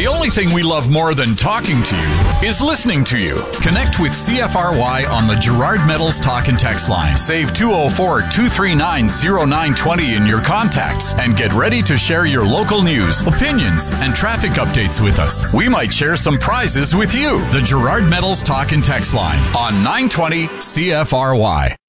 The only thing we love more than talking to you is listening to you. Connect with CFRY on the Gerard Metals Talk and Text line. Save 204-239-0920 in your contacts and get ready to share your local news, opinions, and traffic updates with us. We might share some prizes with you. The Gerard Metals Talk and Text line on 920 CFRY.